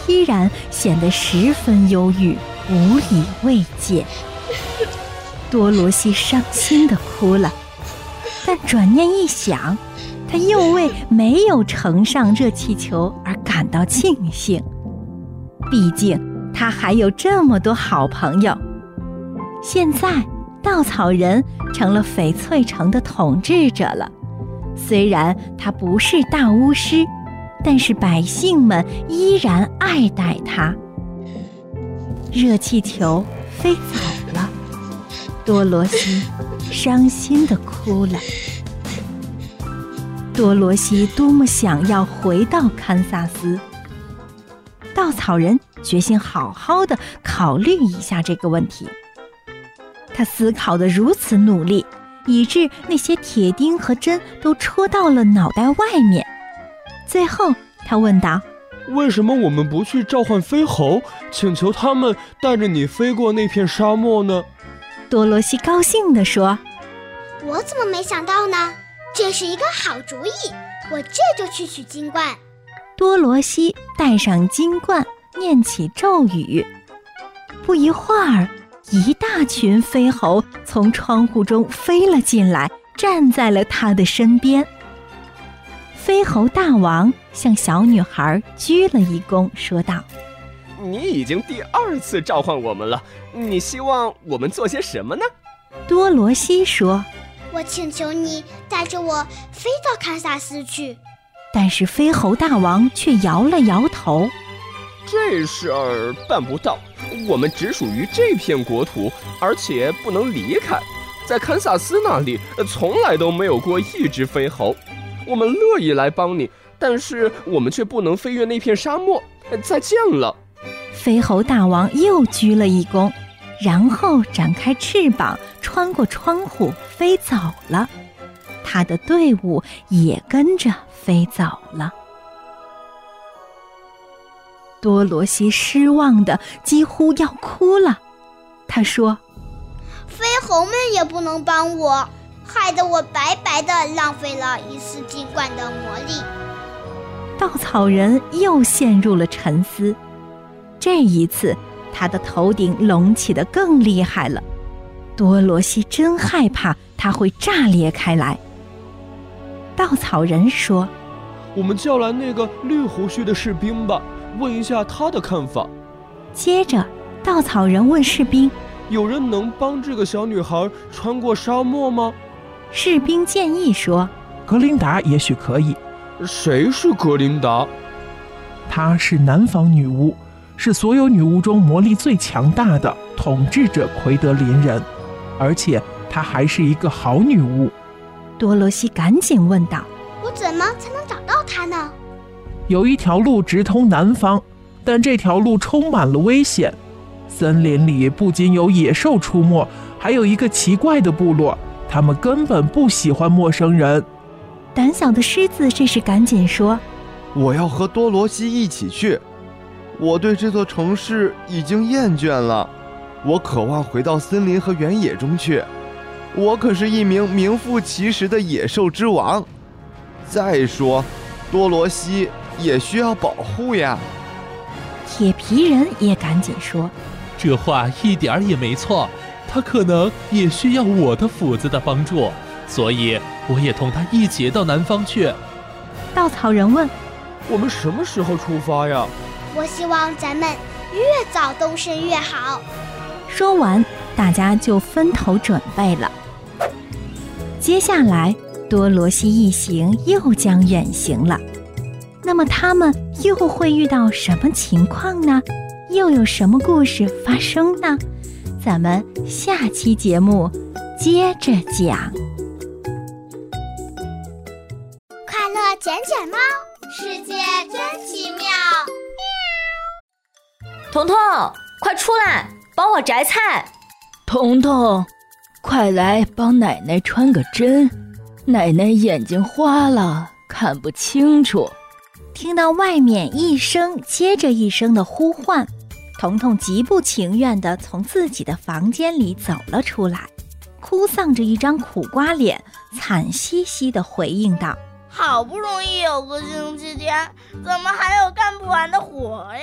依然显得十分忧郁，无以慰藉。多罗西伤心地哭了，但转念一想，他又为没有乘上热气球而感到庆幸。毕竟他还有这么多好朋友。现在稻草人成了翡翠城的统治者了，虽然他不是大巫师，但是百姓们依然爱戴他。热气球飞走了，多罗西伤心地哭了。多罗西多么想要回到堪萨斯。稻草人决心好好地考虑一下这个问题。他思考得如此努力，以致那些铁钉和针都戳到了脑袋外面。最后他问道： 为什么我们不去召唤飞猴，请求他们带着你飞过那片沙漠呢？ 多罗西高兴地说： 我怎么没想到呢？这是一个好主意，我这就去取金冠。 多罗西戴上金冠，念起咒语。不一会儿，一大群飞猴从窗户中飞了进来，站在了他的身边。飞猴大王向小女孩鞠了一躬，说道： 你已经第2次召唤我们了，你希望我们做些什么呢？ 多罗西说： 我请求你带着我飞到堪萨斯去。 但是飞猴大王却摇了摇头： 这事儿办不到，我们只属于这片国土，而且不能离开。在堪萨斯那里从来都没有过一只飞猴，我们乐意来帮你，但是我们却不能飞越那片沙漠。再见了。 飞猴大王又鞠了一躬，然后展开翅膀，穿过窗户飞走了。他的队伍也跟着飞走了。多罗西失望的几乎要哭了，他说： 飞猴们也不能帮我，害得我白白的浪费了一次金冠的魔力。 稻草人又陷入了沉思，这一次他的头顶隆起得更厉害了。多罗西真害怕它会炸裂开来。稻草人说： 我们叫来那个绿胡须的士兵吧，问一下他的看法。 接着稻草人问士兵： 有人能帮这个小女孩穿过沙漠吗？ 士兵建议说： 格琳达也许可以。 谁是格琳达？ 她是南方女巫，是所有女巫中魔力最强大的，统治着奎德林人，而且她还是一个好女巫。 多罗西赶紧问道： 我怎么才能找到她呢？ 有一条路直通南方，但这条路充满了危险。森林里不仅有野兽出没，还有一个奇怪的部落，他们根本不喜欢陌生人。 胆小的狮子这时赶紧说： 我要和多罗西一起去，我对这座城市已经厌倦了，我渴望回到森林和原野中去。我可是一名名副其实的野兽之王。再说，多罗西也需要保护呀。 铁皮人也赶紧说： 这话一点儿也没错，他可能也需要我的斧子的帮助，所以我也同他一起到南方去。 稻草人问： 我们什么时候出发呀？ 我希望咱们越早动身越好。 说完，大家就分头准备了。接下来，多罗西一行又将远行了。那么他们又会遇到什么情况呢？又有什么故事发生呢？咱们下期节目接着讲。 快乐捡捡猫，世界真奇妙。 彤彤，快出来，帮我摘菜。 彤彤，快来帮奶奶穿个针，奶奶眼睛花了，看不清楚。 听到外面一声接着一声的呼唤，彤彤极不情愿地从自己的房间里走了出来，哭丧着一张苦瓜脸，惨兮兮地回应道： 好不容易有个星期天，怎么还有干不完的活呀？